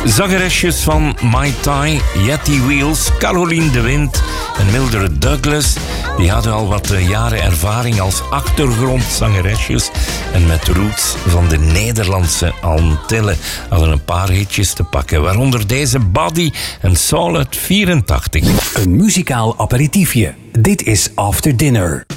Zangeresjes van Mai Tai, Yeti Wheels, Caroline de Wind en Mildred Douglas, die hadden al wat jaren ervaring als achtergrondzangeresjes en met roots van de Nederlandse Antillen hadden een paar hitjes te pakken, waaronder deze Body en Soul uit 84. Een muzikaal aperitiefje. Dit is After Dinner.